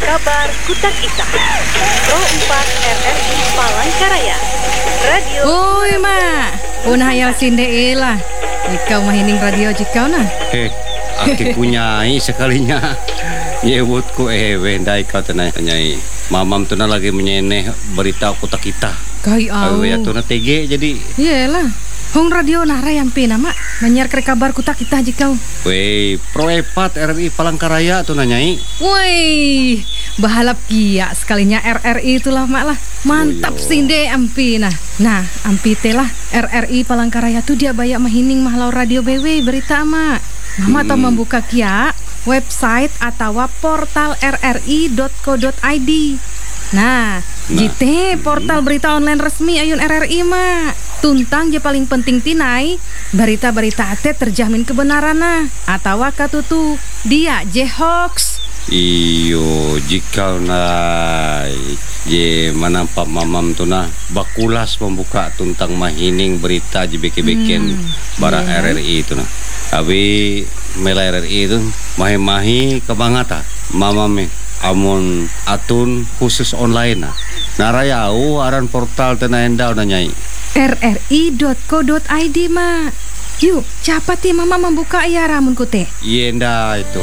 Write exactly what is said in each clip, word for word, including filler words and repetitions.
Kabar Kutak Ita Pro empat R R I Palangkaraya Radio. Oi mak, punah hayal sinde lah. Ikau mahining radio jikau nah. Eh, aki punyai sekalinya. Nyewutku eh wendai kau tenai nyai. Mamam tuna lagi menyeneh berita Kutak Ita. Kai au. Awe tuna T G jadi. Iyalah. Hong radio nah rayampe nama menyiar ke kabar Kutak Ita jikau. Wei, Pro empat R R I Palangkaraya tuh nanyai. Woi, bahalap kia sekalinya R R I itulah mak lah. Mantap oh, sinde ampi nah. Nah, ampi telah R R I Palangkaraya tuh dia bayak mahining mahlau radio B W berita mak. Mama hmm. tau membuka kia website atau portal r r i dot co dot i d. Nah, nah. Jite portal berita online resmi ayun R R I mak. Tuntang je paling penting tinai berita-berita ate terjamin kebenaran nah atau katutu dia je hoax. Iyo jika nai je manampak mamam tu nah bakulas membuka tuntang mahining berita je beke-beken hmm, bara yeah. R R I itu nah. Abi mela R R I itu mahi-mahi kebangata mamam amun atun khusus online nah. Narayau aran portal tena endau nanyai. r r i dot co dot i d mak. Yuk, cepat ya mama membuka ya ramun kute. Yenda itu.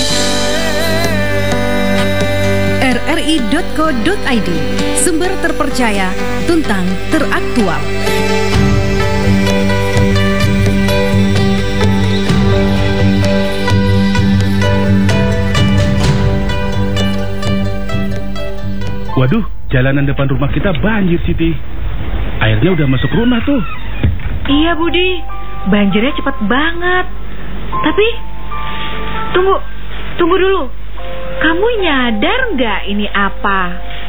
r r i dot co dot i d, sumber terpercaya, tuntang teraktual. Waduh, jalanan depan rumah kita banjir, Siti. Airnya udah masuk rumah tuh. Iya Budi, banjirnya cepat banget. Tapi, tunggu, tunggu dulu. Kamu nyadar nggak ini apa?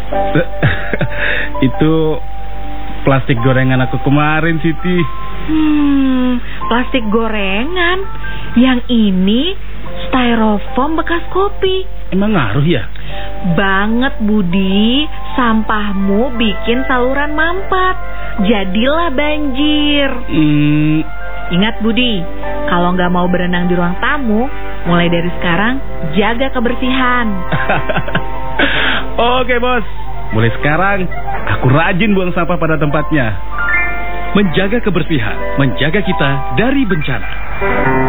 Itu plastik gorengan aku kemarin, Siti. Hmm, plastik gorengan. Yang ini styrofoam bekas kopi. Emang ngaruh ya? Banget Budi, sampahmu bikin saluran mampet. Jadilah banjir. Hmm. Ingat Budi, kalau nggak mau berenang di ruang tamu, mulai dari sekarang jaga kebersihan. Oke bos, mulai sekarang aku rajin buang sampah pada tempatnya. Menjaga kebersihan, menjaga kita dari bencana.